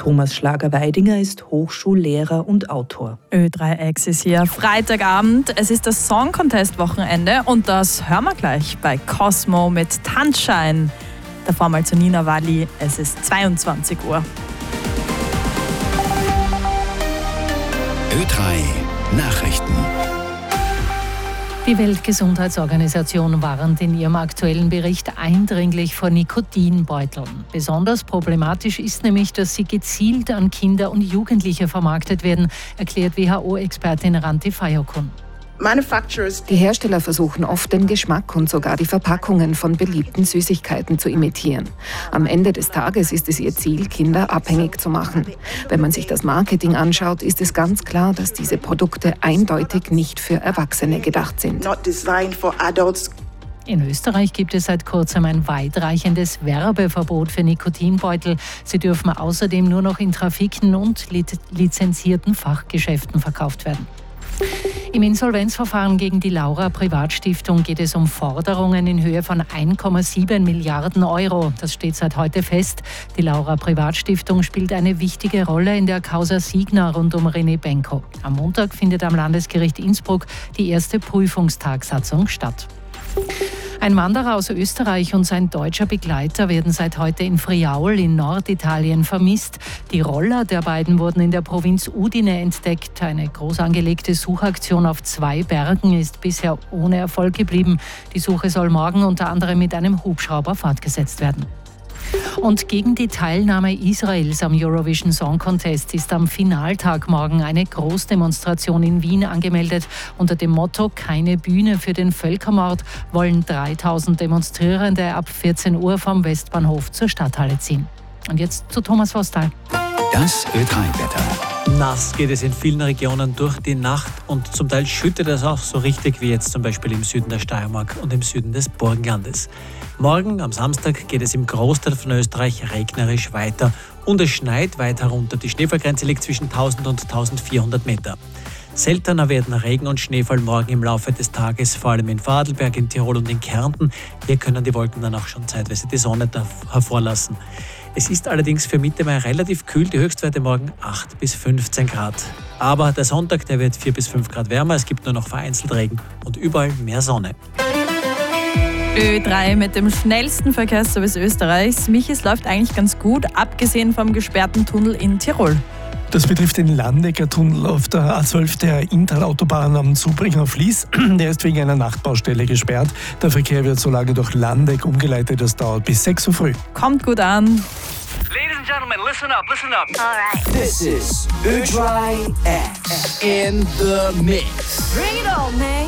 Thomas Schlager-Weidinger ist Hochschullehrer und Autor. Ö3X ist hier Freitagabend. Es ist das Song Contest Wochenende und das hören wir gleich bei Cosmo mit Tanzschein. Davor mal zu Nina Walli. Es ist 22 Uhr. Ö3 Nachrichten. Die Weltgesundheitsorganisation warnt in ihrem aktuellen Bericht eindringlich vor Nikotinbeuteln. Besonders problematisch ist nämlich, dass sie gezielt an Kinder und Jugendliche vermarktet werden, erklärt WHO-Expertin Ranti Fayokun. Die Hersteller versuchen oft, den Geschmack und sogar die Verpackungen von beliebten Süßigkeiten zu imitieren. Am Ende des Tages ist es ihr Ziel, Kinder abhängig zu machen. Wenn man sich das Marketing anschaut, ist es ganz klar, dass diese Produkte eindeutig nicht für Erwachsene gedacht sind. In Österreich gibt es seit kurzem ein weitreichendes Werbeverbot für Nikotinbeutel. Sie dürfen außerdem nur noch in Trafiken und lizenzierten Fachgeschäften verkauft werden. Im Insolvenzverfahren gegen die Laura Privatstiftung geht es um Forderungen in Höhe von 1,7 Milliarden Euro. Das steht seit heute fest. Die Laura Privatstiftung spielt eine wichtige Rolle in der Causa Signa rund um René Benko. Am Montag findet am Landesgericht Innsbruck die erste Prüfungstagsatzung statt. Ein Wanderer aus Österreich und sein deutscher Begleiter werden seit heute in Friaul in Norditalien vermisst. Die Roller der beiden wurden in der Provinz Udine entdeckt. Eine groß angelegte Suchaktion auf 2 Bergen ist bisher ohne Erfolg geblieben. Die Suche soll morgen unter anderem mit einem Hubschrauber fortgesetzt werden. Und gegen die Teilnahme Israels am Eurovision Song Contest ist am Finaltag morgen eine Großdemonstration in Wien angemeldet. Unter dem Motto "Keine Bühne für den Völkermord" wollen 3000 Demonstrierende ab 14 Uhr vom Westbahnhof zur Stadthalle ziehen. Und jetzt zu Thomas Vostal. Das Ö3-Wetter. Nass geht es in vielen Regionen durch die Nacht und zum Teil schüttet es auch so richtig wie jetzt zum Beispiel im Süden der Steiermark und im Süden des Burgenlandes. Morgen, am Samstag, geht es im Großteil von Österreich regnerisch weiter und es schneit weit herunter. Die Schneefallgrenze liegt zwischen 1000 und 1400 Meter. Seltener werden Regen und Schneefall morgen im Laufe des Tages, vor allem in Vorarlberg, in Tirol und in Kärnten. Hier können die Wolken dann auch schon zeitweise die Sonne hervorlassen. Es ist allerdings für Mitte Mai relativ kühl, die Höchstwerte morgen 8 bis 15 Grad. Aber der Sonntag, der wird 4 bis 5 Grad wärmer, es gibt nur noch vereinzelt Regen und überall mehr Sonne. Ö3 mit dem schnellsten Verkehrsservice Österreichs. Michi, es läuft eigentlich ganz gut, abgesehen vom gesperrten Tunnel in Tirol. Das betrifft den Landecker Tunnel auf der A12 der Inntalautobahn am Zubringer Fließ. Der ist wegen einer Nachtbaustelle gesperrt. Der Verkehr wird so lange durch Landeck umgeleitet, das dauert bis 6 Uhr früh. Kommt gut an. Ladies and gentlemen, listen up, listen up. All right. This is Ö3X in the mix. Bring it on, man.